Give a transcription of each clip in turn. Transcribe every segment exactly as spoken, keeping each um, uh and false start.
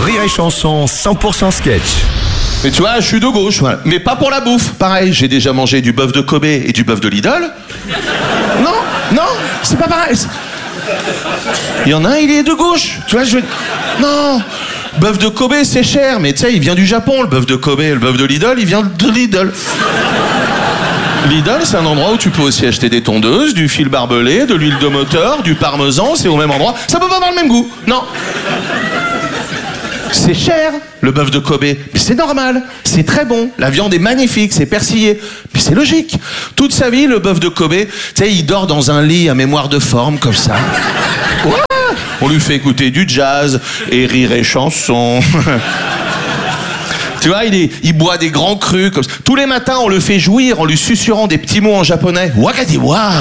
Rire et Chanson cent pour cent sketch. Mais tu vois, je suis de gauche, voilà. Mais pas pour la bouffe. Pareil, j'ai déjà mangé du bœuf de Kobe et du bœuf de Lidl. Non, non, c'est pas pareil. Il y en a un, il est de gauche. Tu vois, je veux... Non, bœuf de Kobe, c'est cher, mais tu sais, il vient du Japon, le bœuf de Kobe. Le bœuf de Lidl, il vient de Lidl. Lidl, c'est un endroit où tu peux aussi acheter des tondeuses, du fil barbelé, de l'huile de moteur, du parmesan, c'est au même endroit. Ça peut pas avoir le même goût, non. C'est cher, le bœuf de Kobe, mais c'est normal, c'est très bon, la viande est magnifique, c'est persillé, puis c'est logique. Toute sa vie, le bœuf de Kobe, tu sais, il dort dans un lit à mémoire de forme, comme ça. Ouais. On lui fait écouter du jazz et rire et chanson. Tu vois, il, est, il boit des grands crus, comme ça. Tous les matins, on le fait jouir en lui susurrant des petits mots en japonais. Wakadiwa.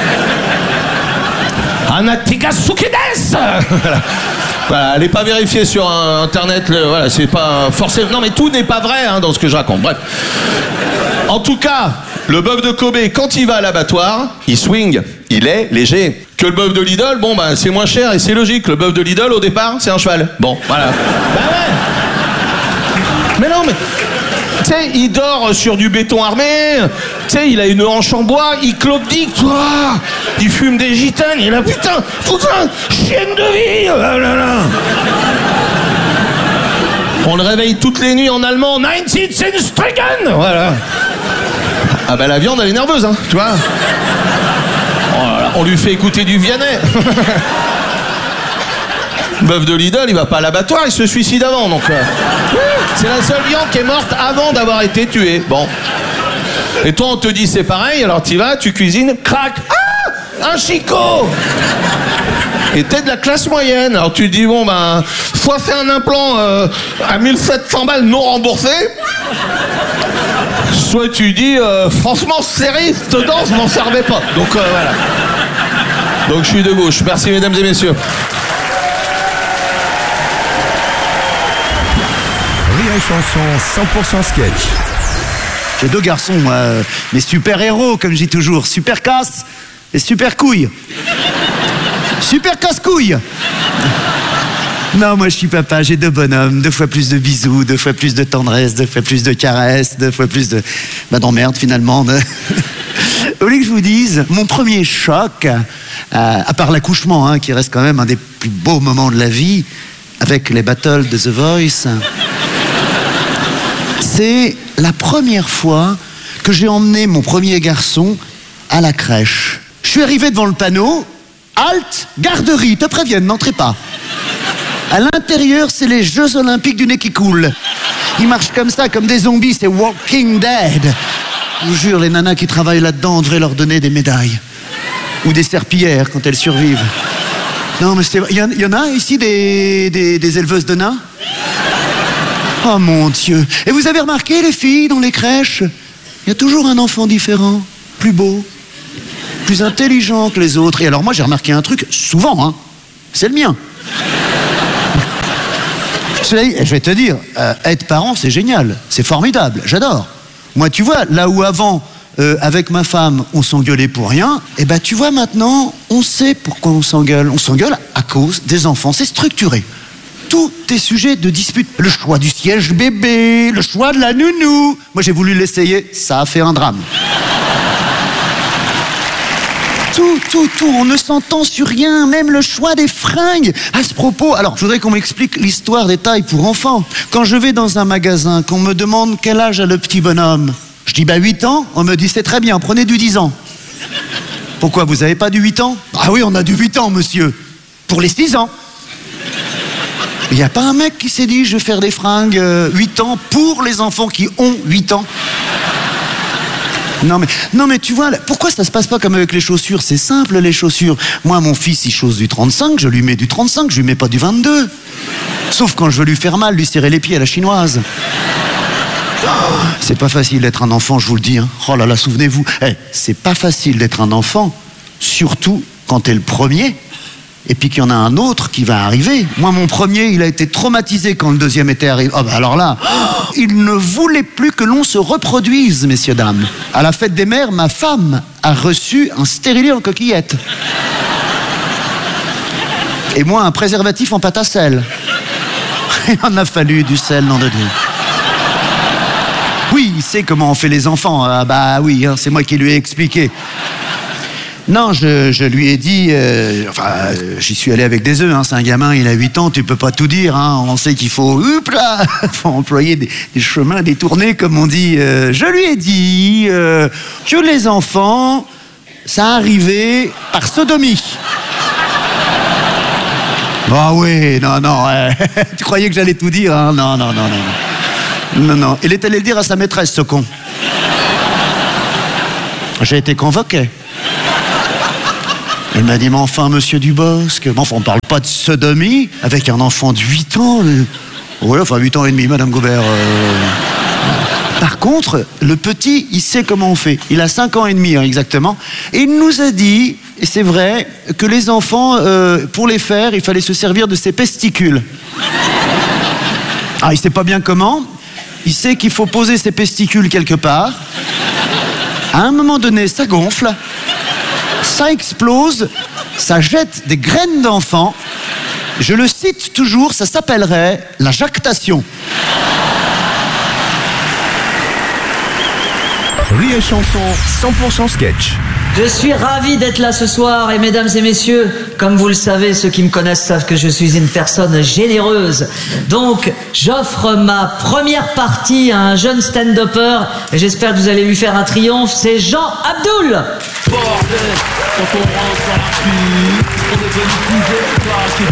Anatigasuki desu. Voilà, elle n'est pas vérifiée sur un, internet, le, voilà, c'est pas forcément... Non mais tout n'est pas vrai hein, dans ce que je raconte, bref. En tout cas, le bœuf de Kobe, quand il va à l'abattoir, il swing, il est léger. Que le bœuf de Lidl, bon bah c'est moins cher et c'est logique, le bœuf de Lidl au départ, c'est un cheval. Bon, voilà. Bah ouais. Mais non mais... Tu sais, il dort sur du béton armé, tu sais, il a une hanche en bois, il clopdique, toi, il fume des gitanes, il a putain, putain, chienne de vie, oh là là. On le réveille toutes les nuits en allemand, neunzehn Stricken, voilà. Ah bah la viande, elle est nerveuse, hein, tu vois. Oh là là, on lui fait écouter du Vianney. Bœuf de Lidl, il va pas à l'abattoir, il se suicide avant, donc... Euh... C'est la seule viande qui est morte avant d'avoir été tuée. Bon. Et toi, on te dit c'est pareil, alors tu vas, tu cuisines, crac. Ah, un chicot. Et t'es de la classe moyenne, alors tu te dis, bon ben, soit fait un implant euh, à mille sept cents balles non remboursé, soit tu dis, euh, franchement, série, cette danse, je m'en servais pas. Donc euh, voilà. Donc je suis de gauche. Merci mesdames et messieurs. Rire et Chanson cent pour cent sketch. J'ai deux garçons, moi, euh, mes super-héros, comme je dis toujours. Super casse et super couille. Super casse-couille. Non, moi je suis papa, j'ai deux bonhommes, deux fois plus de bisous, deux fois plus de tendresse, deux fois plus de caresses, deux fois plus de... Bah d'emmerde finalement. De... Vous voulez que je vous dise, mon premier choc, euh, à part l'accouchement, hein, qui reste quand même un des plus beaux moments de la vie, avec les battles de The Voice... C'est la première fois que j'ai emmené mon premier garçon à la crèche. Je suis arrivé devant le panneau, halte, garderie, te préviennent, n'entrez pas. À l'intérieur, c'est les Jeux Olympiques du nez qui coule. Ils marchent comme ça, comme des zombies, c'est Walking Dead. Je vous jure, les nanas qui travaillent là-dedans, on devrait leur donner des médailles. Ou des serpillères quand elles survivent. Non, mais c'est... Il y, y en a ici des, des, des éleveuses de nains ? Oh mon Dieu. Et vous avez remarqué, les filles, dans les crèches, il y a toujours un enfant différent, plus beau, plus intelligent que les autres. Et alors moi, j'ai remarqué un truc, souvent, hein, c'est le mien. Cela dit, je vais te dire, euh, être parent, c'est génial, c'est formidable, j'adore. Moi, tu vois, là où avant, euh, avec ma femme, on s'engueulait pour rien, et ben tu vois, maintenant, on sait pourquoi on s'engueule. On s'engueule à cause des enfants, c'est structuré. Tout est sujet de dispute. Le choix du siège bébé, le choix de la nounou. Moi, j'ai voulu l'essayer, ça a fait un drame. Tout, tout, tout, on ne s'entend sur rien, même le choix des fringues. À ce propos, alors, je voudrais qu'on m'explique l'histoire des tailles pour enfants. Quand je vais dans un magasin, qu'on me demande quel âge a le petit bonhomme, je dis, bah, huit ans, on me dit, c'est très bien, prenez du dix ans. Pourquoi, vous avez pas du huit ans? Ah oui, on a du huit ans, monsieur. Pour les six ans. Il n'y a pas un mec qui s'est dit, je vais faire des fringues euh, huit ans pour les enfants qui ont huit ans. Non mais, non mais tu vois, là, pourquoi ça se passe pas comme avec les chaussures? C'est simple, les chaussures. Moi, mon fils, il chausse du trente-cinq, je lui mets du trente-cinq, je lui mets pas du vingt-deux. Sauf quand je veux lui faire mal, lui serrer les pieds à la chinoise. Oh, c'est pas facile d'être un enfant, je vous le dis. Hein. Oh là là, souvenez-vous. Hey, c'est pas facile d'être un enfant, surtout quand t'es le premier. Et puis qu'il y en a un autre qui va arriver. Moi, mon premier, il a été traumatisé quand le deuxième était arrivé. Oh, bah alors là, oh, il ne voulait plus que l'on se reproduise, messieurs, dames. À la fête des mères, ma femme a reçu un stérilet en coquillette. Et moi, un préservatif en pâte à sel. Il en a fallu du sel, nom de Dieu. Oui, il sait comment on fait les enfants. Ah bah oui, hein, c'est moi qui lui ai expliqué. Non, je, je lui ai dit... Euh, enfin, euh, j'y suis allé avec des œufs. Hein, c'est un gamin, il a huit ans, tu peux pas tout dire. Hein, on sait qu'il faut... Hop là, faut employer des, des chemins détournés, comme on dit. Euh, je lui ai dit euh, que les enfants, ça arrivait par sodomie. Ah oui, non, non. Euh, tu croyais que j'allais tout dire, hein? Non, non, non, non. Non, non. Il est allé le dire à sa maîtresse, ce con. J'ai été convoqué. Il m'a dit, mais enfin, monsieur Dubosc, bon, enfin, on parle pas de sodomie avec un enfant de huit ans. Euh... Ouais, enfin, huit ans et demi, madame Gobert. Euh... Par contre, le petit, il sait comment on fait. Il a cinq ans et demi, hein, exactement. Et il nous a dit, et c'est vrai, que les enfants, euh, pour les faire, il fallait se servir de ses pesticules. Ah, il sait pas bien comment. Il sait qu'il faut poser ses pesticules quelque part. À un moment donné, ça gonfle. Ça explose. Ça jette des graines d'enfants. Je le cite toujours, ça s'appellerait la jactation. Rire et chanson cent pour cent sketch. Je suis ravi d'être là ce soir et mesdames et messieurs, comme vous le savez, ceux qui me connaissent savent que je suis une personne généreuse. Donc, j'offre ma première partie à un jeune stand-upper et j'espère que vous allez lui faire un triomphe. C'est Jean Abdoul. Bordel, quand on rentre à la pluie, on est venu couper, toi, c'est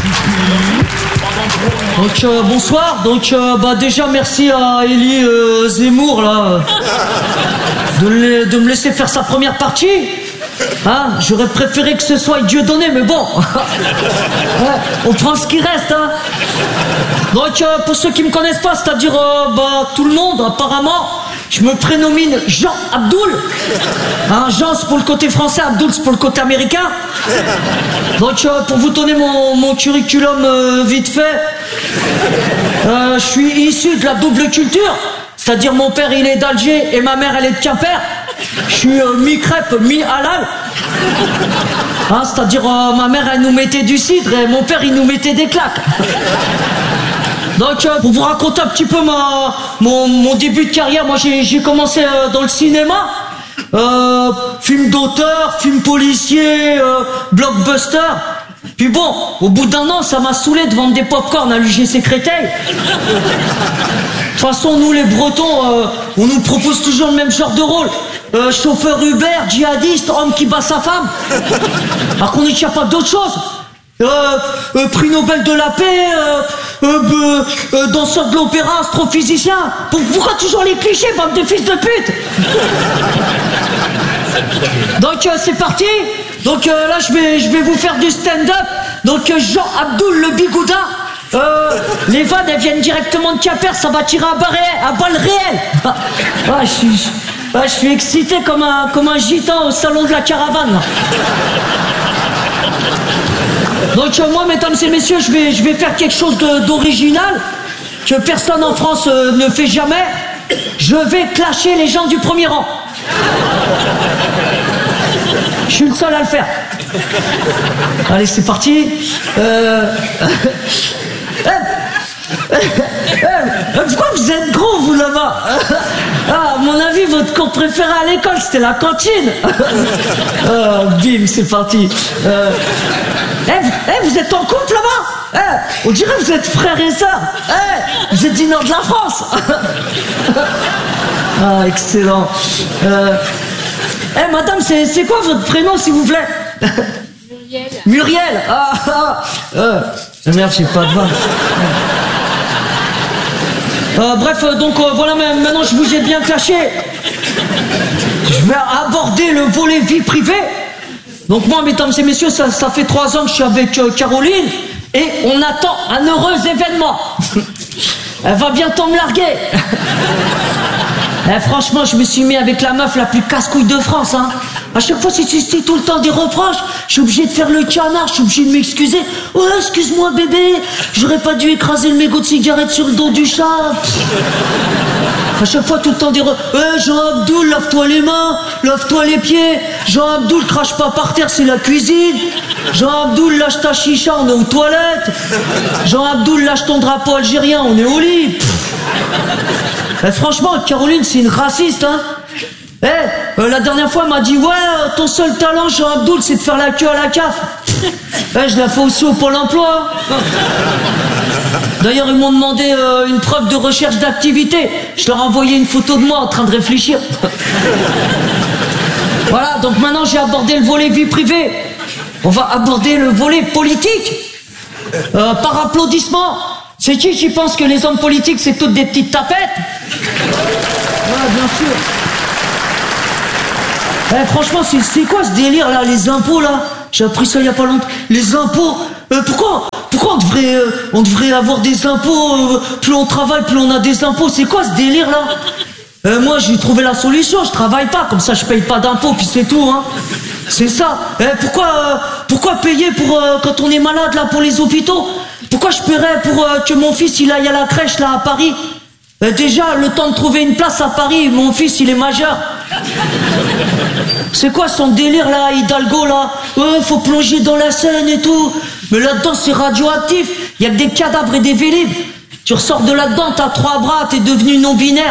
Donc euh, bonsoir, donc euh, bah déjà merci à Elie euh, Zemmour là de, le, de me laisser faire sa première partie. Hein, j'aurais préféré que ce soit Dieudonné, mais bon. Ouais, on prend ce qui reste. Hein. Donc euh, pour ceux qui me connaissent pas, c'est-à-dire euh, bah, tout le monde apparemment, je me prénomine Jean Abdoul. Hein, Jean c'est pour le côté français, Abdoul c'est pour le côté américain. Donc euh, pour vous donner mon, mon curriculum euh, vite fait, euh, je suis issu de la double culture. C'est-à-dire mon père il est d'Alger et ma mère elle est de Quimper. Je suis euh, mi-crêpe, mi-halal. Hein, c'est-à-dire euh, ma mère elle nous mettait du cidre et mon père il nous mettait des claques. Donc euh, pour vous raconter un petit peu ma, mon, mon début de carrière, moi j'ai, j'ai commencé euh, dans le cinéma. Euh, film d'auteur, film policier, euh, blockbuster. Puis bon, au bout d'un an, ça m'a saoulé de vendre des pop-corn à l'U G C Créteil. De toute façon, nous les Bretons, euh, on nous propose toujours le même genre de rôle. Euh, chauffeur Uber, djihadiste, homme qui bat sa femme. Alors qu'on est capable d'autre chose. Euh, euh, prix Nobel de la paix, euh, euh, euh, danseur de l'opéra, astrophysicien. Pourquoi toujours les clichés, bande de fils de pute? Donc euh, c'est parti. Donc euh, là je vais, je vais vous faire du stand-up. Donc euh, Jean Abdoul le bigoudin. Euh, les vannes elles viennent directement de Quimper, ça va tirer à balles réelles, à balles réelles. Ah, ah, je suis, ah, je suis excité comme un, comme un gitan au salon de la caravane. Là. Donc euh, moi mesdames et messieurs, je vais, je vais faire quelque chose de, d'original que personne en France euh, ne fait jamais. Je vais clasher les gens du premier rang. Je suis le seul à le faire. Allez, c'est parti. Euh... Pourquoi vous êtes gros, vous, là-bas? Ah, à mon avis, votre cours préféré à l'école, c'était la cantine. Oh, bim, c'est parti. Euh... Eh, eh, vous êtes en couple, là-bas? Eh, on dirait que vous êtes frères et sœurs. Eh, vous êtes du nord de la France. Ah, excellent. Euh... Eh, madame, c'est, c'est quoi votre prénom, s'il vous plaît? Muriel. Muriel. Ah, ah. Euh... Merde, j'ai pas de voix. Euh, bref, euh, donc euh, voilà, maintenant je vous ai bien clashé. Je vais aborder le volet vie privée. Donc moi, mesdames et messieurs, ça, ça fait trois ans que je suis avec euh, Caroline et on attend un heureux événement. Elle va bientôt me larguer. Eh, franchement, je me suis mis avec la meuf la plus casse-couille de France. Hein. À chaque fois, c'est, c'est, c'est tout le temps des reproches. Je suis obligé de faire le canard, je suis obligé de m'excuser. Oh, excuse-moi, bébé. J'aurais pas dû écraser le mégot de cigarette sur le dos du chat. À chaque fois, tout le temps des reproches. Eh, Jean-Abdoul, lave-toi les mains, lave-toi les pieds. Jean-Abdoul, crache pas par terre, c'est la cuisine. Jean-Abdoul, lâche ta chicha, on est aux toilettes. Jean-Abdoul, lâche ton drapeau algérien, on est au lit. Eh, franchement, Caroline, c'est une raciste, hein. Eh, euh, la dernière fois, elle m'a dit, ouais, euh, ton seul talent, Jean-Abdoul, c'est de faire la queue à la C A F. Eh, je la fais aussi au Pôle emploi. D'ailleurs, ils m'ont demandé euh, une preuve de recherche d'activité. Je leur ai envoyé une photo de moi en train de réfléchir. Voilà, donc maintenant, j'ai abordé le volet vie privée. On va aborder le volet politique. Euh, par applaudissement. C'est qui qui pense que les hommes politiques, c'est toutes des petites tapettes? Ouais, bien sûr. Eh, franchement, c'est, c'est quoi ce délire là, les impôts là? J'ai appris ça il y a pas longtemps. Les impôts, euh, pourquoi, pourquoi on devrait, euh, on devrait avoir des impôts? euh, Plus on travaille, plus on a des impôts. C'est quoi ce délire là? euh, Moi, j'ai trouvé la solution. Je travaille pas, comme ça, je paye pas d'impôts, puis c'est tout, hein. C'est ça. Eh, pourquoi, euh, pourquoi payer pour euh, quand on est malade là pour les hôpitaux? Pourquoi je paierais pour euh, que mon fils il aille à la crèche là à Paris? euh, Déjà, le temps de trouver une place à Paris, mon fils il est majeur. C'est quoi son délire là, Hidalgo là? Ouais, faut plonger dans la Seine et tout. Mais là-dedans c'est radioactif. Il y a que des cadavres et des vélib. Tu ressors de là-dedans, t'as trois bras, t'es devenu non-binaire.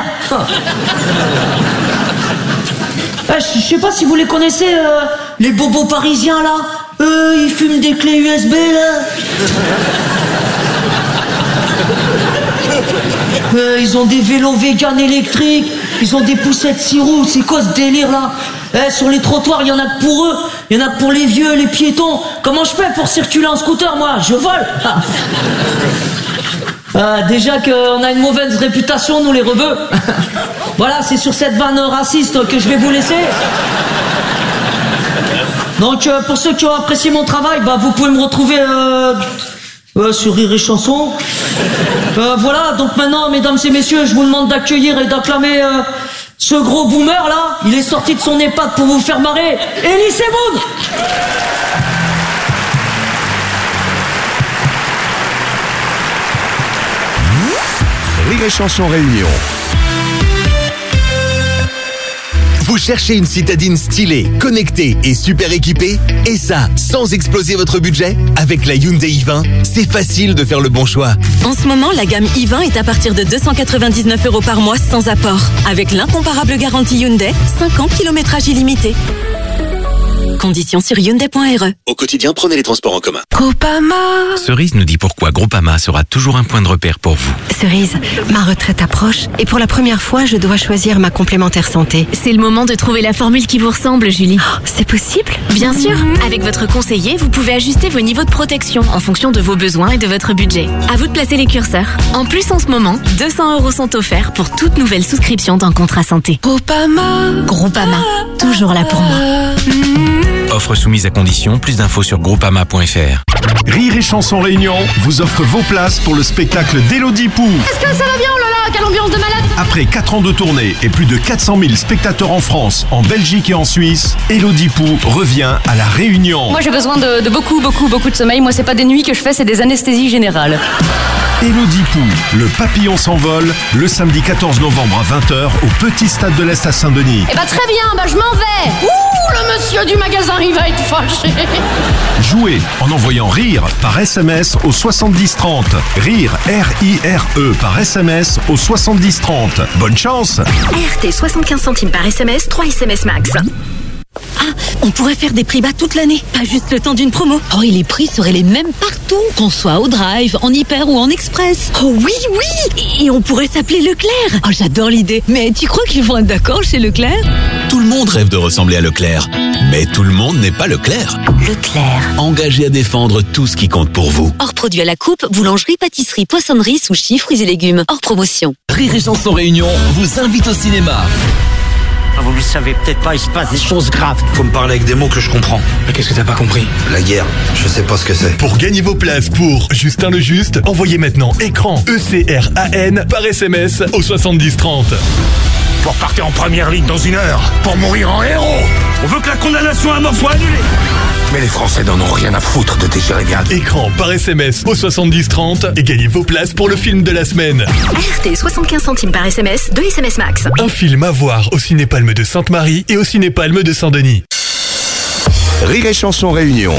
Eh, je sais pas si vous les connaissez, euh, les bobos parisiens là. Eux, ils fument des clés U S B là. Euh, ils ont des vélos vegan électriques, ils ont des poussettes six roues, c'est quoi ce délire là? Eh, sur les trottoirs, il y en a que pour eux, il y en a que pour les vieux, les piétons. Comment je fais pour circuler en scooter, moi? Je vole. Ah, déjà qu'on a une mauvaise réputation, nous les rebeux. Voilà, c'est sur cette vanne raciste que je vais vous laisser. Donc, euh, pour ceux qui ont apprécié mon travail, bah, vous pouvez me retrouver euh, euh, sur Rire et Chanson. Euh, voilà, donc maintenant, mesdames et messieurs, je vous demande d'accueillir et d'acclamer euh, ce gros boomer là. Il est sorti de son EHPAD pour vous faire marrer. Elie Semoun. Rire et Chanson Réunion. Vous cherchez une citadine stylée, connectée et super équipée? Et ça, sans exploser votre budget? Avec la Hyundai i vingt, c'est facile de faire le bon choix. En ce moment, la gamme i vingt est à partir de deux cent quatre-vingt-dix-neuf euros par mois sans apport. Avec l'incomparable garantie Hyundai, cinq ans, kilométrage illimité. Conditions sur hyundai point r e. Au quotidien, prenez les transports en commun. Groupama. Cerise nous dit pourquoi Groupama sera toujours un point de repère pour vous. Cerise, ma retraite approche et pour la première fois, je dois choisir ma complémentaire santé. C'est le moment de trouver la formule qui vous ressemble, Julie. Oh, c'est possible? Bien sûr. Avec votre conseiller, vous pouvez ajuster vos niveaux de protection en fonction de vos besoins et de votre budget. À vous de placer les curseurs. En plus, en ce moment, deux cents euros sont offerts pour toute nouvelle souscription d'un contrat santé. Groupama. Groupama, toujours là pour moi. Offre soumise à condition, plus d'infos sur groupama point f r. Rire et Chanson Réunion vous offre vos places pour le spectacle d'Élodie Pou. Est-ce que ça va bien, oh là là, quelle ambiance de malade! Après quatre ans de tournée et plus de quatre cent mille spectateurs en France, en Belgique et en Suisse, Élodie Pou revient à La Réunion. Moi j'ai besoin de, de beaucoup, beaucoup, beaucoup de sommeil. Moi c'est pas des nuits que je fais, c'est des anesthésies générales. Élodie Pou, le papillon s'envole, le samedi quatorze novembre à vingt heures au Petit Stade de l'Est à Saint-Denis. Eh bah très bien, bah je m'en vais. Ouh, le monsieur du magasin il va être fâché. Jouez en envoyant RIRE par S M S au soixante-dix trente. RIRE, R I R E par S M S au soixante-dix trente. Bonne chance! R T soixante-quinze centimes par S M S, trois S M S max. Ah, on pourrait faire des prix bas toute l'année, pas juste le temps d'une promo. Oh, et les prix seraient les mêmes partout, qu'on soit au Drive, en Hyper ou en Express. Oh oui, oui. Et on pourrait s'appeler Leclerc. Oh, j'adore l'idée. Mais tu crois qu'ils vont être d'accord chez Leclerc? Tout le monde rêve de ressembler à Leclerc. Mais tout le monde n'est pas Leclerc. Leclerc. Engagé à défendre tout ce qui compte pour vous. Hors produit à la coupe, boulangerie, pâtisserie, poissonnerie, sushi, fruits et légumes. Hors promotion. Rire et Chanson Réunion vous invite au cinéma. Vous le savez peut-être pas, il se passe des choses graves. Faut me parler avec des mots que je comprends. Mais qu'est-ce que t'as pas compris? La guerre, je sais pas ce que c'est. Pour gagner vos places pour Justin le Juste, envoyez maintenant écran E C R A N par S M S au soixante-dix trente. pour partir en première ligne dans une heure, pour mourir en héros. On veut que la condamnation à mort soit annulée. Mais les Français n'en ont rien à foutre de tes Jérémiades. Écran par S M S au soixante-dix trente et gagnez vos places pour le film de la semaine. R T, soixante-quinze centimes par S M S, deux S M S max. Un film à voir au Cinépalme de Sainte-Marie et au Cinépalme de Saint-Denis. Rire et Chanson Réunion.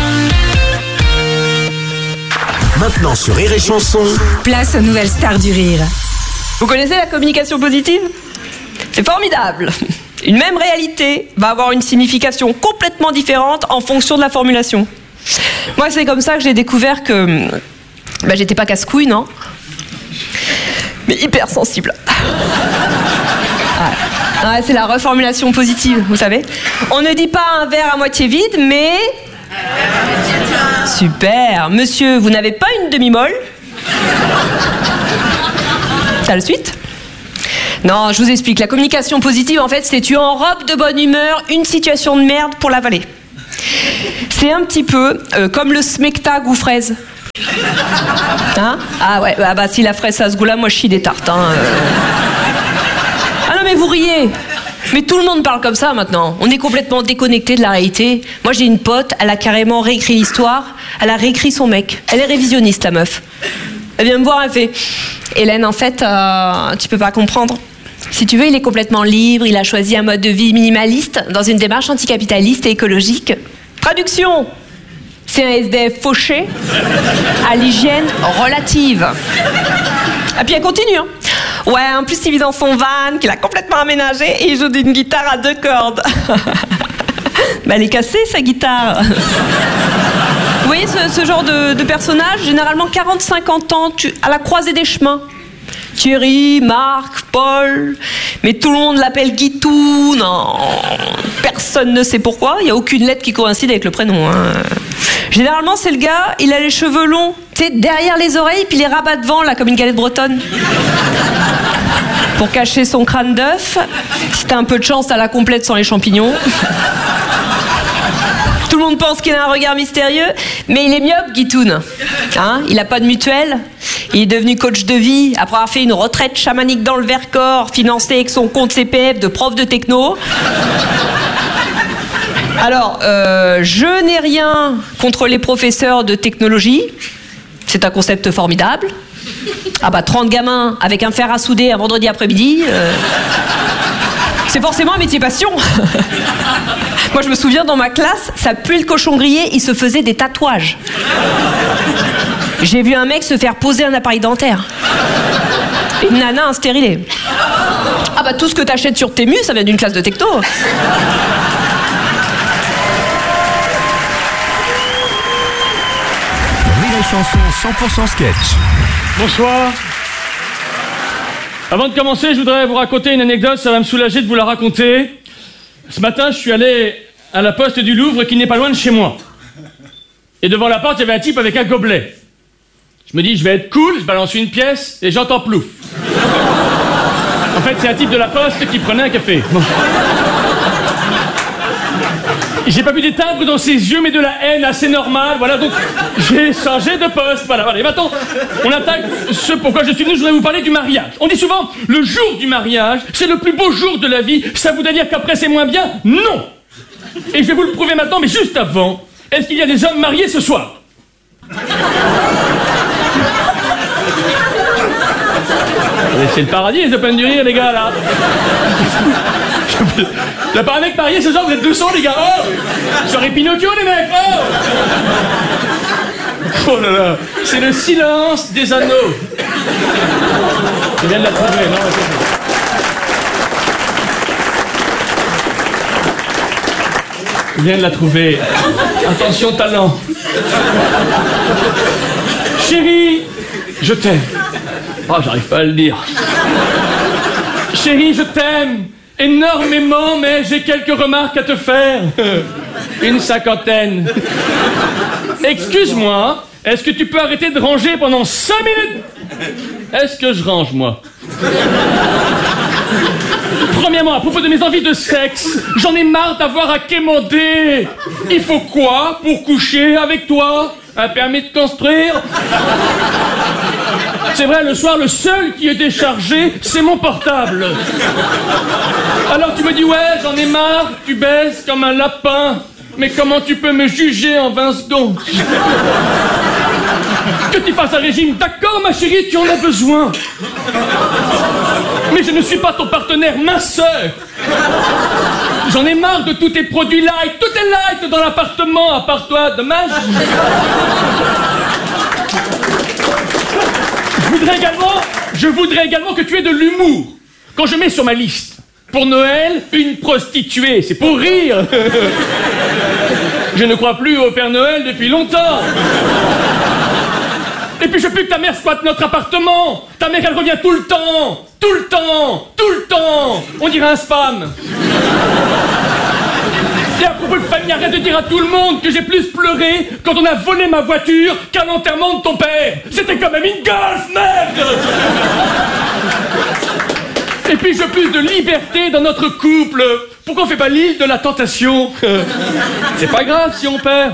Maintenant sur Rire et Chanson. Place aux nouvelles stars du rire. Vous connaissez la communication positive ? C'est formidable. Une même réalité va avoir une signification complètement différente en fonction de la formulation. Moi, c'est comme ça que j'ai découvert que bah, j'étais pas casse-couille, non ? Mais hyper sensible. Ouais. Ouais, c'est la reformulation positive, vous savez. On ne dit pas un verre à moitié vide, mais... Super. Monsieur, vous n'avez pas une demi-molle ? T'as la suite ? Non, je vous explique. La communication positive, en fait, c'est tu enrobes de bonne humeur une situation de merde pour l'avaler. C'est un petit peu euh, comme le smecta goût fraise. Hein ? Ah ouais, bah, bah si la fraise ça a ce goût-là, moi je chie des tartes. Hein, euh... Ah non mais vous riez. Mais tout le monde parle comme ça maintenant. On est complètement déconnecté de la réalité. Moi j'ai une pote, elle a carrément réécrit l'histoire. Elle a réécrit son mec. Elle est révisionniste la meuf. Elle vient me voir, elle fait... Hélène, en fait, euh, tu peux pas comprendre. Si tu veux, il est complètement libre, il a choisi un mode de vie minimaliste dans une démarche anticapitaliste et écologique. Traduction, c'est un S D F fauché à l'hygiène relative. Et puis elle continue. Hein. Ouais, en plus il vit dans son van, qu'il a complètement aménagé et il joue d'une guitare à deux cordes. Bah elle est cassée sa guitare. Vous voyez ce, ce genre de, de personnage, généralement quarante à cinquante ans, tu, à la croisée des chemins. Thierry, Marc, Paul, mais tout le monde l'appelle Guitou, non, personne ne sait pourquoi, il n'y a aucune lettre qui coïncide avec le prénom. Hein. Généralement c'est le gars, il a les cheveux longs, tu sais, derrière les oreilles, puis les rabats devant, là, comme une galette bretonne. Pour cacher son crâne d'œuf, si t'as un peu de chance, t'as la complète sans les champignons. Tout le monde pense qu'il a un regard mystérieux, mais il est myope, Guitoun. Hein, il n'a pas de mutuelle. Il est devenu coach de vie après avoir fait une retraite chamanique dans le Vercors, financée avec son compte C P F de prof de techno. Alors, euh, je n'ai rien contre les professeurs de technologie. C'est un concept formidable. Ah bah, trente gamins avec un fer à souder un vendredi après-midi... Euh... C'est forcément un métier passion. Moi, je me souviens, dans ma classe, ça puait le cochon grillé, il se faisait des tatouages. J'ai vu un mec se faire poser un appareil dentaire. Une nana, un stérilé. Ah bah, tout ce que t'achètes sur Temu, ça vient d'une classe de techno. Rire et Chanson cent pour cent sketch. Bonsoir. Avant de commencer, je voudrais vous raconter une anecdote, ça va me soulager de vous la raconter. Ce matin, je suis allé à la poste du Louvre qui n'est pas loin de chez moi. Et devant la porte, il y avait un type avec un gobelet. Je me dis, je vais être cool, je balance une pièce et j'entends plouf. En fait, c'est un type de la poste qui prenait un café. Bon. J'ai pas vu d'éteindre dans ses yeux, mais de la haine assez normale, voilà, donc j'ai changé de poste, voilà, voilà. Et maintenant, on attaque ce pourquoi je suis venu, je voudrais vous parler du mariage. On dit souvent, le jour du mariage, c'est le plus beau jour de la vie, ça voudrait dire qu'après c'est moins bien? Non! Et je vais vous le prouver maintenant, mais juste avant, est-ce qu'il y a des hommes mariés ce soir? C'est le paradis, les open du rire, les gars, là. Y'a pas un mec marié ce soir, vous êtes deux cents, les gars. Oh, soirée Pinocchio, les mecs. Oh, oh là là, c'est le silence des anneaux. Je viens de la trouver, non? Je viens de la trouver. Attention, talent. Chérie, je t'aime. Oh, j'arrive pas à le dire. Chérie, je t'aime énormément, mais j'ai quelques remarques à te faire. Une cinquantaine. Excuse-moi, est-ce que tu peux arrêter de ranger pendant cinq minutes? Est-ce que je range, moi? Premièrement, à propos de mes envies de sexe, j'en ai marre d'avoir à quémander. Il faut quoi pour coucher avec toi? Un permis de construire? C'est vrai, le soir, le seul qui est déchargé, c'est mon portable. Alors tu me dis, ouais, j'en ai marre, tu baisses comme un lapin. Mais comment tu peux me juger en vingt secondes? Que tu fasses un régime, d'accord ma chérie, tu en as besoin. Mais je ne suis pas ton partenaire minceur. J'en ai marre de tous tes produits light. Tout est light dans l'appartement, à part toi, dommage. Je voudrais également, je voudrais également que tu aies de l'humour. Quand je mets sur ma liste, pour Noël, une prostituée, c'est pour rire. Je ne crois plus au Père Noël depuis longtemps. Et puis je veux plus que ta mère squatte notre appartement. Ta mère, elle revient tout le temps. Tout le temps. Tout le temps. On dirait un spam. Et à propos de famille, arrête de dire à tout le monde que j'ai plus pleuré quand on a volé ma voiture qu'à l'enterrement de ton père. C'était quand même une Golf, merde. Et puis je veux plus de liberté dans notre couple. Pourquoi on fait pas l'île de la tentation? C'est pas grave si on perd.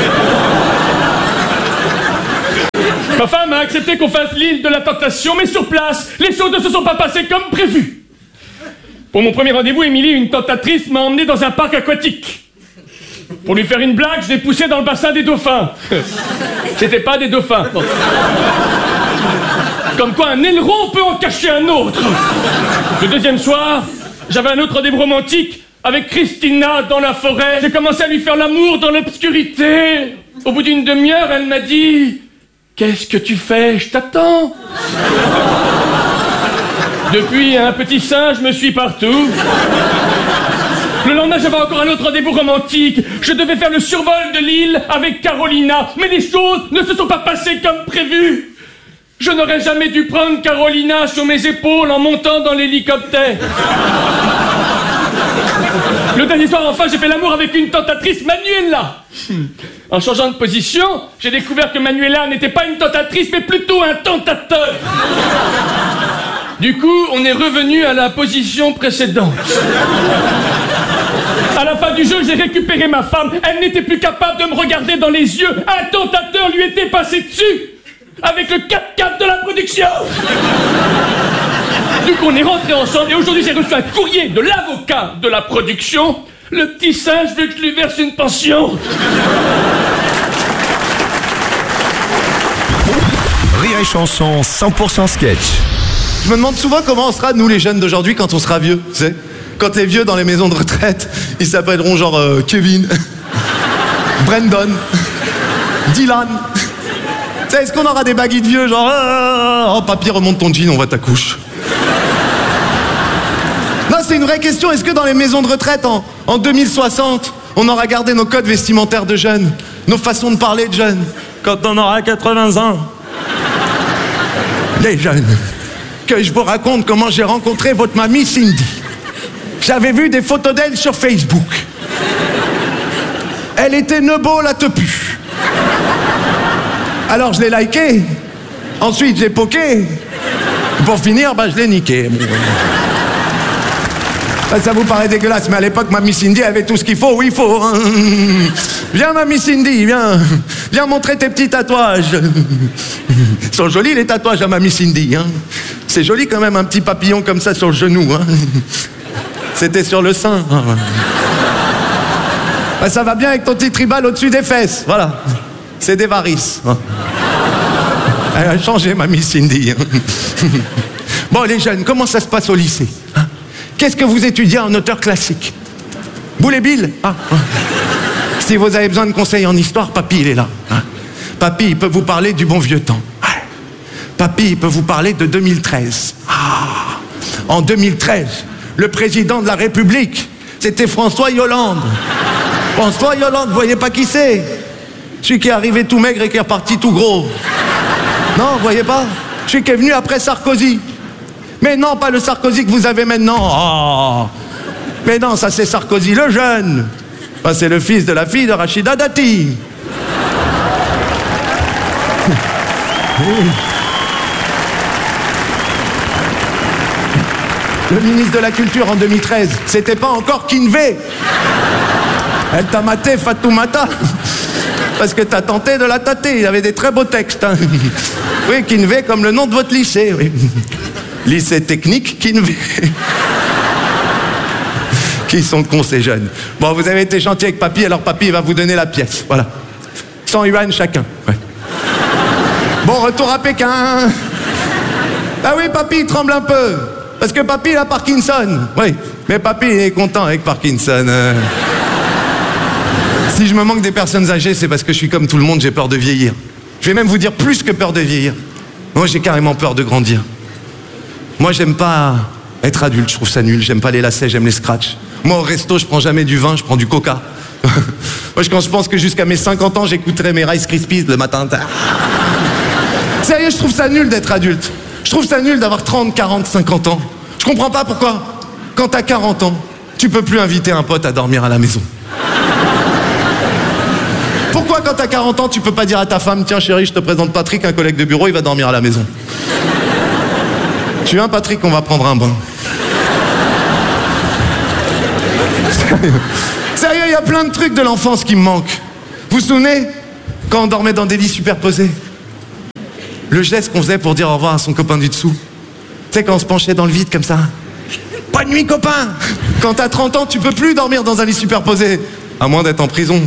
Ma femme a accepté qu'on fasse l'île de la tentation, mais sur place, les choses ne se sont pas passées comme prévu. Pour mon premier rendez-vous, Émilie, une tentatrice, m'a emmené dans un parc aquatique. Pour lui faire une blague, je l'ai poussé dans le bassin des dauphins. C'était pas des dauphins. Bon. Comme quoi, un aileron peut en cacher un autre. Le deuxième soir, j'avais un autre rendez-vous romantique avec Christina dans la forêt. J'ai commencé à lui faire l'amour dans l'obscurité. Au bout d'une demi-heure, elle m'a dit... Qu'est-ce que tu fais? Je t'attends. Depuis, un petit singe me suit partout. Le lendemain, j'avais encore un autre rendez-vous romantique. Je devais faire le survol de l'île avec Carolina. Mais les choses ne se sont pas passées comme prévu. Je n'aurais jamais dû prendre Carolina sur mes épaules en montant dans l'hélicoptère. Le dernier soir, enfin, j'ai fait l'amour avec une tentatrice, Manuela. En changeant de position, j'ai découvert que Manuela n'était pas une tentatrice, mais plutôt un tentateur. Du coup, on est revenu à la position précédente. À la fin du jeu, j'ai récupéré ma femme. Elle n'était plus capable de me regarder dans les yeux. Un tentateur lui était passé dessus. Avec le quatre-quatre de la production. Du coup, on est rentrés ensemble et aujourd'hui, j'ai reçu un courrier de l'avocat de la production. Le petit singe veut que je lui verse une pension. Rire et chanson cent pour cent sketch. Je me demande souvent comment on sera, nous les jeunes d'aujourd'hui, quand on sera vieux. Tu sais, quand les vieux dans les maisons de retraite, ils s'appelleront genre euh, Kevin, Brandon, Dylan. Tu sais, est-ce qu'on aura des baguilles de vieux, genre euh, oh papy, remonte ton jean, on va ta couche. Non, c'est une vraie question. Est-ce que dans les maisons de retraite en, en deux mille soixante, on aura gardé nos codes vestimentaires de jeunes, nos façons de parler de jeunes, quand on aura quatre-vingts ans? Les jeunes, que je vous raconte comment j'ai rencontré votre mamie Cindy. J'avais vu des photos d'elle sur Facebook. Elle était nebo la tepu. Alors je l'ai liké. Ensuite j'ai poké. Pour finir, bah je l'ai niqué. Bah, ça vous paraît dégueulasse, mais à l'époque, mamie Cindy avait tout ce qu'il faut, oui, il faut. Hein. Viens, mamie Cindy, viens. Viens montrer tes petits tatouages. Ils sont jolis, les tatouages à mamie Cindy. Hein. C'est joli quand même, un petit papillon comme ça sur le genou. Hein. C'était sur le sein. Hein. Bah, ça va bien avec ton petit tribal au-dessus des fesses, voilà. C'est des varices. Hein. Elle a changé, mamie Cindy. Hein. Bon, les jeunes, comment ça se passe au lycée? Hein? Qu'est-ce que vous étudiez en auteur classique? Boulet Bill? Ah, ah. Si vous avez besoin de conseils en histoire, papy, il est là. Hein? Papy, il peut vous parler du bon vieux temps. Ouais. Papy, il peut vous parler de deux mille treize. Ah. En deux mille treize, le président de la République, c'était François Hollande. François Hollande, vous voyez pas qui c'est? Celui qui est arrivé tout maigre et qui est reparti tout gros. Non, vous voyez pas? Celui qui est venu après Sarkozy. Mais non, pas le Sarkozy que vous avez maintenant. Oh. Mais non, ça c'est Sarkozy le jeune. Enfin, c'est le fils de la fille de Rachida Dati. Le ministre de la Culture en deux mille treize, c'était pas encore Kinvey. Elle t'a maté, Fatoumata. Parce que t'as tenté de la tâter, il avait des très beaux textes. Hein. Oui, Kinvé comme le nom de votre lycée, oui. Lycée technique Kinvé. Qui sont cons ces jeunes. Bon, vous avez été gentil avec papy, alors papy va vous donner la pièce, voilà. cent yuan chacun, ouais. Bon, retour à Pékin. Ah oui, papy, il tremble un peu. Parce que papy, il a Parkinson. Oui, mais papy, il est content avec Parkinson. Euh... Si je me manque des personnes âgées, c'est parce que je suis comme tout le monde, j'ai peur de vieillir. Je vais même vous dire plus que peur de vieillir. Moi, j'ai carrément peur de grandir. Moi, j'aime pas être adulte, je trouve ça nul. J'aime pas les lacets, j'aime les scratchs. Moi, au resto, je prends jamais du vin, je prends du coca. Moi, quand je pense que jusqu'à mes cinquante ans, j'écouterai mes Rice Krispies le matin. Sérieux, je trouve ça nul d'être adulte. Je trouve ça nul d'avoir trente, quarante, cinquante ans. Je comprends pas pourquoi, quand t'as quarante ans, tu peux plus inviter un pote à dormir à la maison. Pourquoi quand t'as quarante ans, tu peux pas dire à ta femme, tiens chérie, je te présente Patrick, un collègue de bureau, il va dormir à la maison. Tu viens Patrick, on va prendre un bain. Sérieux, il y a plein de trucs de l'enfance qui me manquent. Vous vous souvenez, quand on dormait dans des lits superposés? Le geste qu'on faisait pour dire au revoir à son copain du dessous. Tu sais, quand on se penchait dans le vide comme ça. Bonne nuit, copain! Quand t'as trente ans, tu peux plus dormir dans un lit superposé. À moins d'être en prison.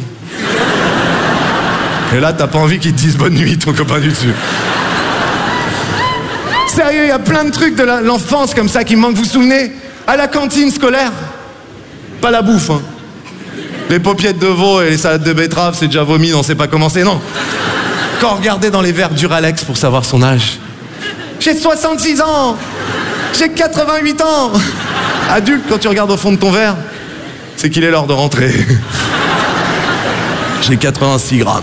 Et là, t'as pas envie qu'il te dise bonne nuit, ton copain du dessus. Sérieux, il y a plein de trucs de l'enfance comme ça qui me manquent. Vous vous souvenez? À la cantine scolaire. Pas la bouffe, hein. Les paupiettes de veau et les salades de betterave, c'est déjà vomi, on sait pas comment c'est, non. Quand on regardait dans les verres Duralex pour savoir son âge. J'ai soixante-six ans. J'ai quatre-vingt-huit ans. Adulte, quand tu regardes au fond de ton verre, c'est qu'il est l'heure de rentrer. J'ai quatre-vingt-six grammes.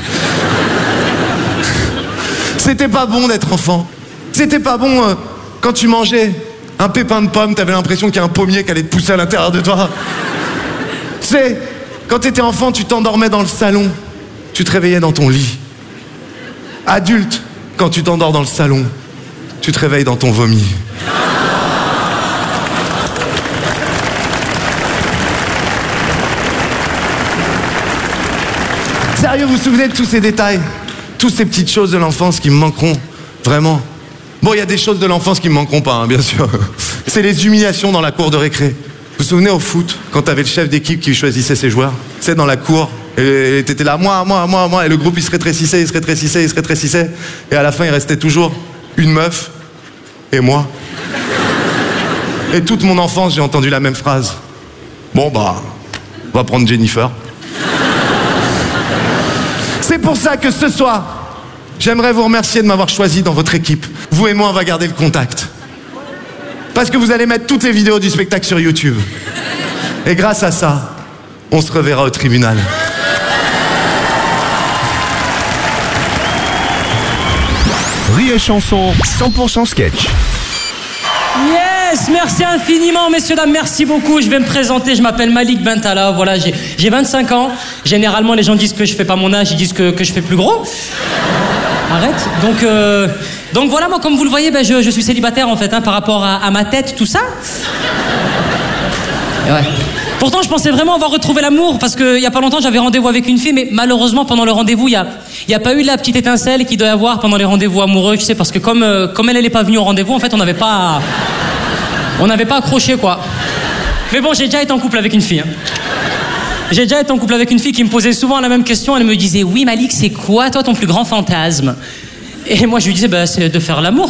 C'était pas bon d'être enfant. C'était pas bon euh, quand tu mangeais un pépin de pomme, t'avais l'impression qu'il y a un pommier qui allait te pousser à l'intérieur de toi. Tu sais, quand t'étais enfant, tu t'endormais dans le salon, tu te réveillais dans ton lit. Adulte, quand tu t'endors dans le salon, tu te réveilles dans ton vomi. Sérieux, vous vous souvenez de tous ces détails? Toutes ces petites choses de l'enfance qui me manqueront, vraiment. Bon, il y a des choses de l'enfance qui me manqueront pas, hein, bien sûr. C'est les humiliations dans la cour de récré. Vous vous souvenez au foot, quand t'avais le chef d'équipe qui choisissait ses joueurs? C'est dans la cour, et t'étais là, moi, moi, moi, moi, et le groupe il se rétrécissait, il se rétrécissait, il se rétrécissait, et à la fin il restait toujours une meuf, et moi. Et toute mon enfance, j'ai entendu la même phrase. Bon bah, on va prendre Jennifer. C'est pour ça que ce soir, j'aimerais vous remercier de m'avoir choisi dans votre équipe. Vous et moi, on va garder le contact. Parce que vous allez mettre toutes les vidéos du spectacle sur YouTube. Et grâce à ça, on se reverra au tribunal. Rire et chanson, cent pour cent sketch. Yes, merci infiniment, messieurs, dames, merci beaucoup. Je vais me présenter, je m'appelle Malik Bentala, voilà, j'ai, j'ai vingt-cinq ans. Généralement, les gens disent que je fais pas mon âge, ils disent que, que je fais plus gros. Arrête. Donc, euh, donc voilà, moi, comme vous le voyez, ben, je, je suis célibataire, en fait, hein, par rapport à, à ma tête, tout ça. Et ouais. Pourtant, je pensais vraiment avoir retrouvé l'amour, parce qu'il y a pas longtemps, j'avais rendez-vous avec une fille, mais malheureusement, pendant le rendez-vous, il n'y a, y a pas eu la petite étincelle qu'il doit y avoir pendant les rendez-vous amoureux, tu sais, parce que comme, euh, comme elle, elle n'est pas venue au rendez-vous, en fait, on n'avait pas... On n'avait pas accroché, quoi. Mais bon, j'ai déjà été en couple avec une fille. Hein. J'ai déjà été en couple avec une fille qui me posait souvent la même question. Elle me disait, oui, Malik, c'est quoi, toi, ton plus grand fantasme? Et moi, je lui disais, bah, c'est de faire l'amour.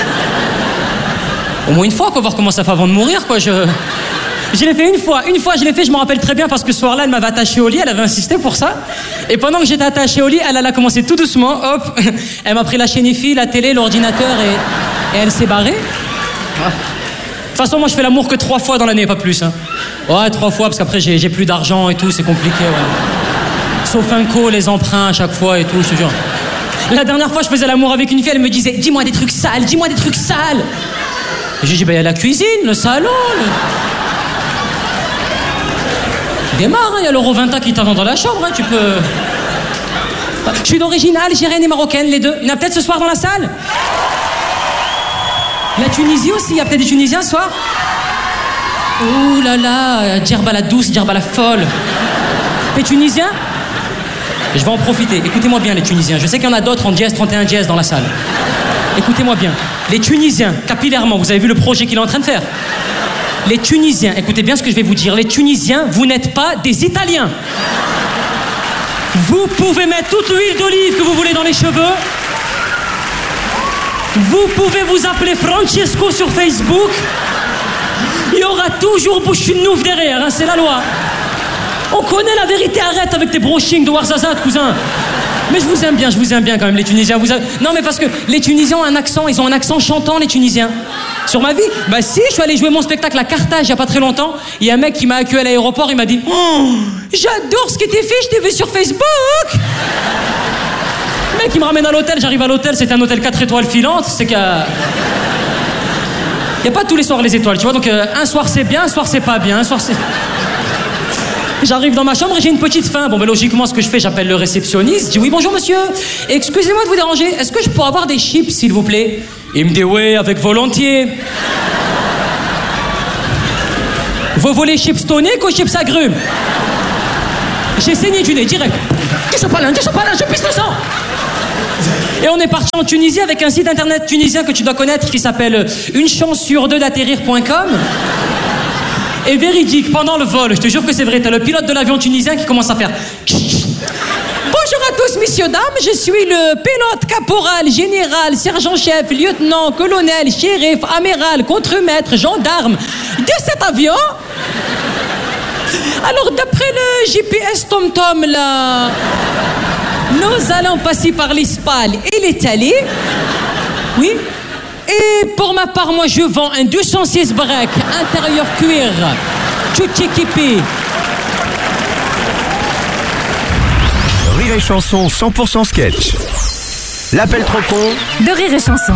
Au moins une fois, quoi, voir comment ça fait avant de mourir, quoi. Je... Je l'ai fait une fois. Une fois, je l'ai fait, je me rappelle très bien, parce que ce soir-là, elle m'avait attaché au lit, elle avait insisté pour ça. Et pendant que j'étais attaché au lit, elle, elle a commencé tout doucement, hop. Elle m'a pris la chaîne I F I, la télé, l'ordinateur, et, et elle s'est barrée. Ah. De toute façon, moi, je fais l'amour que trois fois dans l'année, pas plus. Hein. Ouais, trois fois, parce qu'après, j'ai, j'ai plus d'argent et tout, c'est compliqué, ouais. Sauf un co, les emprunts à chaque fois et tout, je te jure. La dernière fois, je faisais l'amour avec une fille, elle me disait, dis-moi des trucs sales, dis-moi des trucs sales. Et j'ai dit, bah, il y a la cuisine, le salon, le... Démarre, il hein, y a le Rovinta qui t'attend dans la chambre, hein, tu peux... Je suis d'origine algérienne et marocaine, les deux. Il y en a peut-être ce soir dans la salle? La Tunisie aussi, il y a peut-être des Tunisiens ce soir? Ouh là là, Djerba la douce, Djerba la folle. T'es Tunisien? Je vais en profiter. Écoutez-moi bien, les Tunisiens. Je sais qu'il y en a d'autres en dièse, trente et un dièse dans la salle. Écoutez-moi bien. Les Tunisiens, capillairement, vous avez vu le projet qu'il est en train de faire? Les Tunisiens, écoutez bien ce que je vais vous dire. Les Tunisiens, vous n'êtes pas des Italiens. Vous pouvez mettre toute l'huile d'olive que vous voulez dans les cheveux. Vous pouvez vous appeler Francesco sur Facebook. Il y aura toujours Bouchinouf derrière, hein, c'est la loi. On connaît la vérité, arrête avec tes brochings de Warzazat, cousin. Mais je vous aime bien, je vous aime bien quand même, les Tunisiens. Vous avez... Non, mais parce que les Tunisiens ont un accent, ils ont un accent chantant, les Tunisiens. Sur ma vie, bah si, je suis allé jouer mon spectacle à Carthage il y a pas très longtemps. Il y a un mec qui m'a accueilli à l'aéroport, il m'a dit oh, j'adore ce qui t'est fait, je t'ai vu sur Facebook. Le mec, il me ramène à l'hôtel, j'arrive à l'hôtel, c'est un hôtel quatre étoiles filantes, c'est qu'il y a... Il n'y a pas tous les soirs les étoiles, tu vois, donc euh, un soir c'est bien, un soir c'est pas bien, un soir c'est... J'arrive dans ma chambre et j'ai une petite faim. Bon, ben logiquement, ce que je fais, j'appelle le réceptionniste. Je dis oui, bonjour monsieur. Excusez-moi de vous déranger. Est-ce que je peux avoir des chips, s'il vous plaît? Il me dit oui, avec volontiers. Vous voulez chips toniques ou chips agrumes? J'ai saigné du nez, direct. Qu'est-ce que pas là? Qu'est-ce que pas là? Je pisse le sang. Et on est parti en Tunisie avec un site internet tunisien que tu dois connaître qui s'appelle une chance sur deux d'atterrir point com. Et véridique, pendant le vol, je te jure que c'est vrai, t'as le pilote de l'avion tunisien qui commence à faire... Bonjour à tous, messieurs, dames, je suis le pilote, caporal, général, sergent-chef, lieutenant, colonel, shérif, amiral, contremaître, gendarme de cet avion. Alors, d'après le G P S TomTom, là, nous allons passer par l'Espagne et l'Italie. Oui. Et pour ma part, moi, je vends un deux cent six break, intérieur cuir, tout équipé. Rire et chanson cent pour cent sketch. L'appel trop con de Rire et chanson.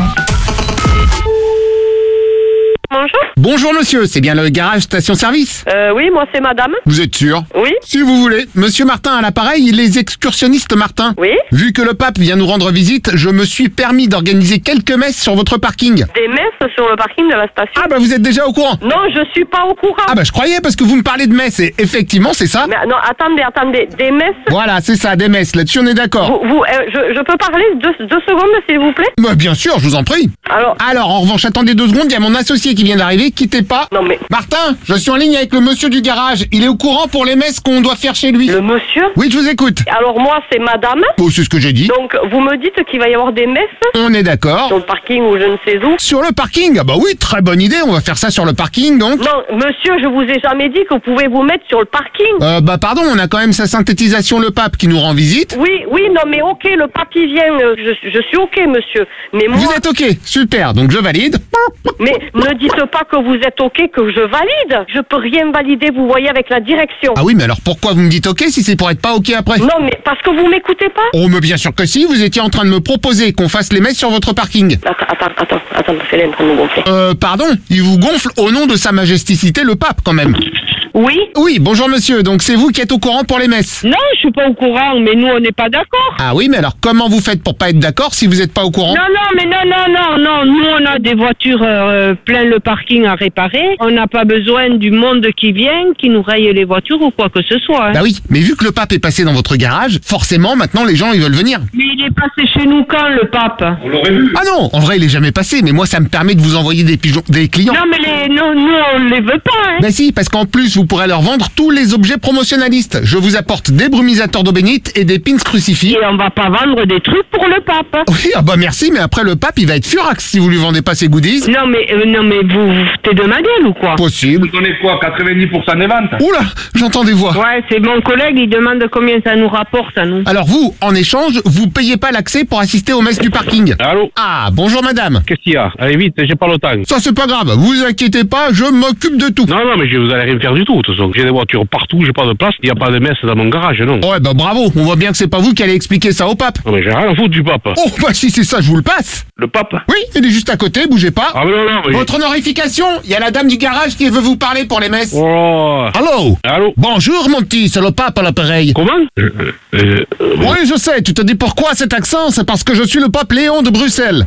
Bonjour. Bonjour monsieur, c'est bien le garage station-service? Euh, oui, moi c'est madame. Vous êtes sûr? Oui. Si vous voulez. Monsieur Martin à l'appareil, les excursionnistes Martin. Oui. Vu que le pape vient nous rendre visite, je me suis permis d'organiser quelques messes sur votre parking. Des messes sur le parking de la station? Ah bah vous êtes déjà au courant? Non, je suis pas au courant. Ah bah je croyais parce que vous me parlez de messes et effectivement c'est ça. Mais non, attendez, attendez, des messes? Voilà, c'est ça, des messes, là-dessus on est d'accord. Vous, vous euh, je, je peux parler deux, deux secondes s'il vous plaît? Bah bien sûr, je vous en prie. Alors Alors en revanche, attendez deux secondes, il y a mon associé qui vient d'arriver, quittez pas. Non mais... Martin, je suis en ligne avec le monsieur du garage, il est au courant pour les messes qu'on doit faire chez lui. Le monsieur? Oui, je vous écoute. Alors moi c'est madame. Oh, c'est ce que j'ai dit. Donc vous me dites qu'il va y avoir des messes? On est d'accord. Sur le parking ou je ne sais où? Sur le parking? Ah bah oui, très bonne idée, on va faire ça sur le parking donc. Non, monsieur, je vous ai jamais dit que vous pouvez vous mettre sur le parking. Euh, bah pardon, on a quand même sa synthétisation le pape qui nous rend visite. Oui, oui, non mais ok, le pape il vient, je, je suis ok monsieur. Mais moi... Vous êtes ok, super, donc je valide. Mais ne dites pas que vous êtes ok, que je valide. Je peux rien valider, vous voyez, avec la direction. Ah oui, mais alors pourquoi vous me dites ok si c'est pour être pas ok après? Non mais parce que vous m'écoutez pas. Oh mais bien sûr que si, vous étiez en train de me proposer qu'on fasse les messes sur votre parking. Attends, attends, attends, attends, c'est en train de me gonfler. Euh, pardon, il vous gonfle au nom de sa majesticité le pape quand même. Oui. Oui, bonjour monsieur, donc c'est vous qui êtes au courant pour les messes? Non, je suis pas au courant, mais nous on n'est pas d'accord. Ah oui, mais alors comment vous faites pour pas être d'accord si vous n'êtes pas au courant? Non, non, mais non, non, non, non, nous on a des voitures euh, plein le parking à réparer. On n'a pas besoin du monde qui vient, qui nous raye les voitures ou quoi que ce soit. Hein. Bah oui, mais vu que le pape est passé dans votre garage, forcément maintenant les gens ils veulent venir. Mais il est passé chez nous quand le pape? On l'aurait vu. Ah non, en vrai il est jamais passé, mais moi ça me permet de vous envoyer des pigeons, des clients. Non mais les, non, nous on les veut pas. Hein. Bah si, parce qu'en plus vous pourrez leur vendre tous les objets promotionnalistes. Je vous apporte des brumisateurs d'eau bénite et des pins crucifix. Et on va pas vendre des trucs pour le pape. Oui, ah bah merci, mais après le pape il va être furax si vous lui vendez pas ses goodies. Non mais euh, non mais vous, vous foutez de ma gueule ou quoi? Possible. Vous donnez quoi, quatre-vingt-dix pour cent des ventes? Oula, j'entends des voix. Ouais, c'est mon collègue, il demande combien ça nous rapporte à nous. Alors vous, en échange, vous payez pas l'accès pour assister aux messes du parking. Allô? Ah, bonjour madame. Qu'est-ce qu'il y a? Allez vite, j'ai pas le temps. Ça c'est pas grave, vous inquiétez pas, je m'occupe de tout. Non, non, mais je, vous allez rien faire du tout, de toute façon. J'ai des voitures partout, j'ai pas de place, il y a pas de messe dans mon garage, non. Ouais, bah bravo, on voit bien que c'est pas vous qui allez expliquer ça au pape. Non, mais j'ai rien à foutre du pape. Oh, bah si c'est ça, je vous le passe. Le pape? Oui, il est juste à côté, bougez pas. Ah, mais non, non, mais... Votre honorification, il y a la dame du garage qui veut vous parler pour les messes. Oh. Allô? Allô? Bonjour mon petit, c'est le pape à l'appareil. Comment? euh, euh, euh, Oui, je sais, tu te dis pourquoi cet accent? C'est parce que je suis le pape Léon de Bruxelles.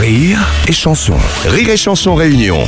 Rire et chanson. Rire et chanson réunion.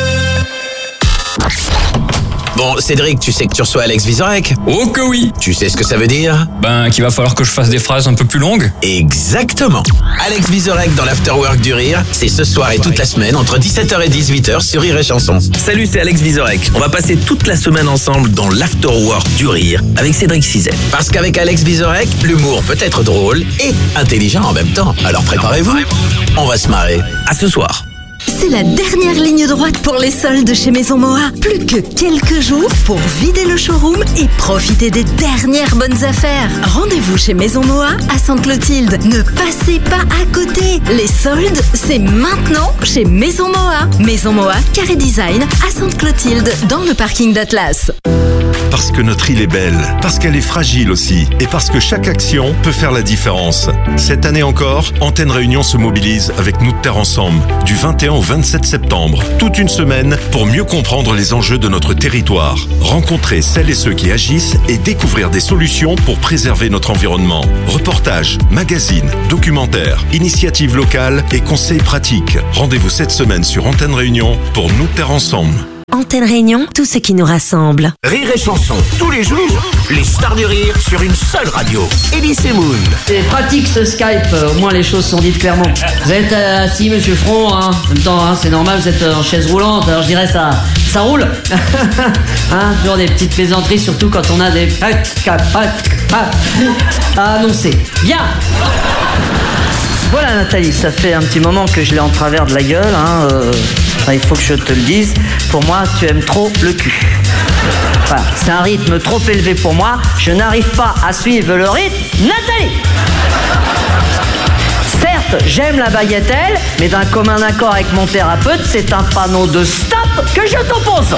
Bon, Cédric, tu sais que tu reçois Alex Vizorek? Oh que oui. Tu sais ce que ça veut dire? Ben, qu'il va falloir que je fasse des phrases un peu plus longues. Exactement. Alex Vizorek dans l'Afterwork du Rire, c'est ce soir et toute la semaine entre dix-sept heures et dix-huit heures sur Rire et Chanson. Salut, c'est Alex Vizorek. On va passer toute la semaine ensemble dans l'Afterwork du Rire avec Cédric Cizet. Parce qu'avec Alex Vizorek, l'humour peut être drôle et intelligent en même temps. Alors préparez-vous, on va se marrer. À ce soir. C'est la dernière ligne droite pour les soldes chez Maison Moa. Plus que quelques jours pour vider le showroom et profiter des dernières bonnes affaires. Rendez-vous chez Maison Moa à Sainte-Clotilde. Ne passez pas à côté. Les soldes, c'est maintenant chez Maison Moa. Maison Moa, Carré Design à Sainte-Clotilde, dans le parking d'Atlas. Parce que notre île est belle, parce qu'elle est fragile aussi, et parce que chaque action peut faire la différence. Cette année encore, Antenne Réunion se mobilise avec Nous de Terre Ensemble, du vingt et un au vingt-sept septembre. Toute une semaine pour mieux comprendre les enjeux de notre territoire. Rencontrer celles et ceux qui agissent et découvrir des solutions pour préserver notre environnement. Reportages, magazines, documentaires, initiatives locales et conseils pratiques. Rendez-vous cette semaine sur Antenne Réunion pour Nous de Terre Ensemble. Antenne Réunion, tout ce qui nous rassemble. Rire et Chanson, tous les jours, les stars du rire sur une seule radio. Elise et Moon. C'est pratique ce Skype, au moins les choses sont dites clairement. Vous êtes euh, assis, monsieur Front, hein. En même temps, hein, c'est normal, vous êtes en chaise roulante, alors je dirais ça, ça roule. Hein, toujours des petites plaisanteries, surtout quand on a des à annoncer. Bien. Voilà Nathalie, ça fait un petit moment que je l'ai en travers de la gueule, hein, euh, enfin, il faut que je te le dise, pour moi tu aimes trop le cul. Voilà, c'est un rythme trop élevé pour moi, je n'arrive pas à suivre le rythme. Nathalie! Certes, j'aime la bagatelle, mais d'un commun accord avec mon thérapeute, c'est un panneau de stop que je t'oppose.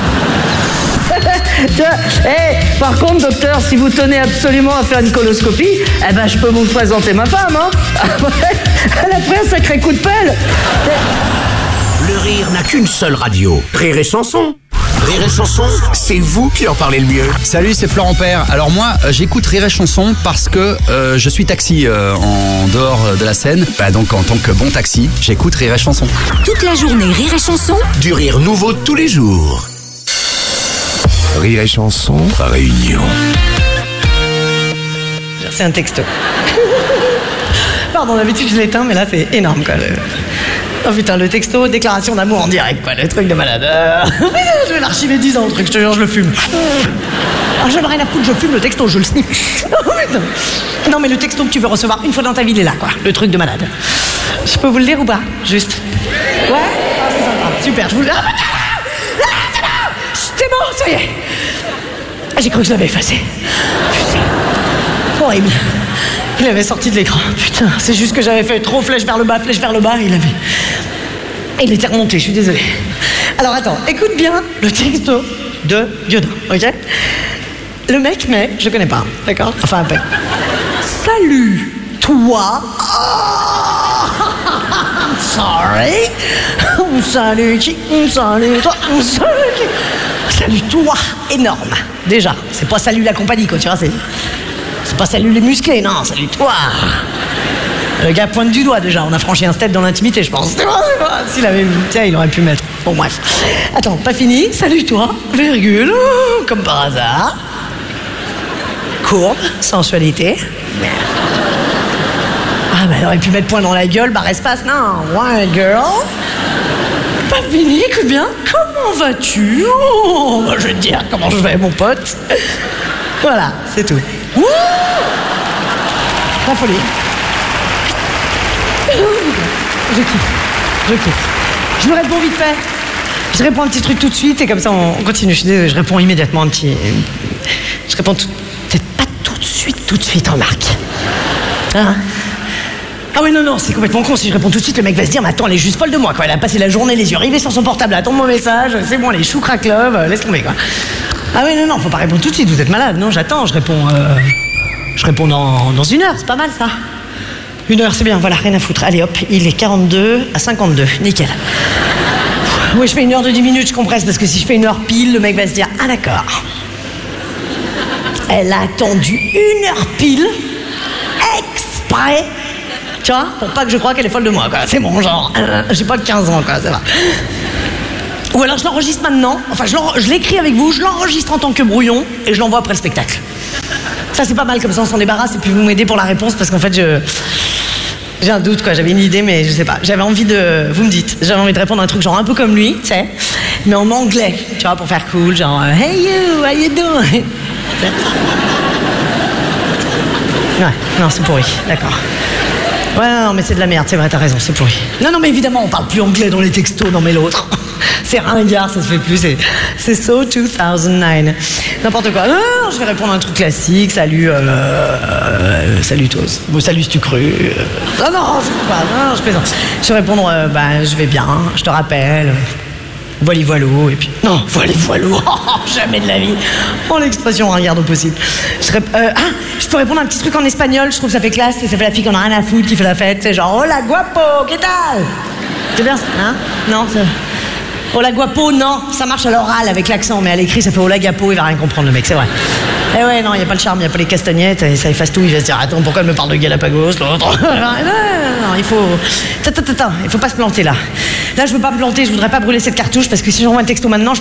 Hey, par contre, docteur, si vous tenez absolument à faire une coloscopie, eh ben, je peux vous présenter ma femme, hein. Elle a pris un sacré coup de pelle. Le rire n'a qu'une seule radio. Rire et Chanson. Rire et Chanson, c'est vous qui en parlez le mieux. Salut, c'est Florent Père. Alors moi, euh, j'écoute Rire et Chanson parce que euh, je suis taxi euh, en dehors de la scène. Bah, donc en tant que bon taxi, j'écoute Rire et Chanson. Toute la journée, Rire et Chanson. Du rire nouveau tous les jours. Rire et Chanson Réunion. C'est un texto. Pardon, d'habitude je l'éteins, mais là c'est énorme quoi. Le... Oh putain, le texto, déclaration d'amour en direct quoi, le truc de malade. Euh... Je vais l'archiver dix ans le truc, je te jure, je le fume. Ah, j'en ai rien à foutre, je fume le texto, je le sniffe. Oh putain. Non mais le texto que tu veux recevoir une fois dans ta vie, il est là quoi, le truc de malade. Je peux vous le lire ou pas? Juste. Ouais, ah, c'est sympa, super, je vous le... Ah, c'est bon, ça y est. J'ai cru que je l'avais effacé. Putain. Horrible. Il avait sorti de l'écran. Putain, c'est juste que j'avais fait trop flèche vers le bas, flèche vers le bas, il avait... Et il était remonté, je suis désolée. Alors attends, écoute bien le texto de Diodin, ok? Le mec met, je connais pas, d'accord? Enfin un peu. Salut, toi. Oh, I'm sorry. Salut qui? Salut toi. Salut. Salut toi, énorme. Déjà, c'est pas salut la compagnie quoi, tu vois, c'est... C'est pas salut les musclés, non, salut toi. Le gars pointe du doigt déjà, on a franchi un step dans l'intimité, je pense. S'il avait mis, tiens, il aurait pu mettre. Bon, bref. Attends, pas fini, salut toi, virgule, comme par hasard. Courbe, sensualité. Ah, bah, il aurait pu mettre point dans la gueule, barre espace, non. Ouais, girl. Pas fini, écoute bien. Comment vas-tu? Oh, bah, je vais te dire comment je vais, mon pote. Voilà, c'est tout. Ouh, la folie. Je kiffe, je kiffe. Je me réponds vite fait. Je réponds un petit truc tout de suite et comme ça on continue. Je suis désolée, je réponds immédiatement un petit... Je réponds tout... peut-être pas tout de suite, tout de suite, remarque. Hein? Ah oui, non, non, c'est complètement con. Si je réponds tout de suite, le mec va se dire, mais attends, elle est juste folle de moi, quoi. Elle a passé la journée les yeux rivés sur son portable, attends mon message, c'est bon, les choux crack love, laisse tomber, quoi. Ah oui, non, non, faut pas répondre tout de suite, vous êtes malade. Non, j'attends, je réponds... Euh... Je réponds dans, dans une heure, c'est pas mal, ça. Une heure, c'est bien, voilà, rien à foutre. Allez, hop, il est quarante-deux à cinquante-deux, nickel. Oui, je fais une heure de dix minutes, je compresse, parce que si je fais une heure pile, le mec va se dire, ah d'accord. Elle a attendu une heure pile, exprès. Tu vois, pour pas que je croie qu'elle est folle de moi, quoi. C'est bon, genre, euh, j'ai pas que quinze ans, quoi, ça va. Ou alors je l'enregistre maintenant, enfin je, je l'écris avec vous, je l'enregistre en tant que brouillon et je l'envoie après le spectacle. Ça c'est pas mal, comme ça on s'en débarrasse et puis vous m'aidez pour la réponse parce qu'en fait je... J'ai un doute, quoi, j'avais une idée mais je sais pas. J'avais envie de... Vous me dites, j'avais envie de répondre à un truc genre un peu comme lui, tu sais, mais en anglais, tu vois, pour faire cool, genre euh, Hey you, how you doing? Ouais, non c'est pourri, d'accord. Ouais, non, mais c'est de la merde, c'est vrai, t'as raison, c'est pourri. Non, non, mais évidemment, on parle plus anglais dans les textos, non, mais l'autre. C'est ringard, ça se fait plus, c'est, c'est so deux mille neuf. N'importe quoi. Non, non, je vais répondre à un truc classique, salut, euh, euh, salut tous. Bon, salut, si tu cru. Euh, non, non, c'est pas, non, je plaisante. Je vais répondre, euh, bah, je vais bien, je te rappelle. Voili voilou, et puis... Non, voili voilou, oh, jamais de la vie. Oh, l'expression ringarde au possible. Je, rép... euh, ah, je peux répondre à un petit truc en espagnol, je trouve que ça fait classe, et ça fait la fille qu'on a rien à foutre, qui fait la fête, c'est genre, hola guapo, ¿qué tal? C'est bien ça, hein? Non, c'est... Hola guapo, non, ça marche à l'oral avec l'accent, mais à l'écrit, ça fait hola gapo, il va rien comprendre, le mec, c'est vrai. Eh ouais, non, il n'y a pas le charme, il n'y a pas les castagnettes, et ça efface tout, il va se dire, attends, pourquoi elle me parle de Galapagos, l'autre? non, non, non, il faut... Attends, attends, attends, il faut pas se planter, là. Là, je veux pas me planter, je voudrais pas brûler cette cartouche, parce que si j'envoie un texto maintenant, je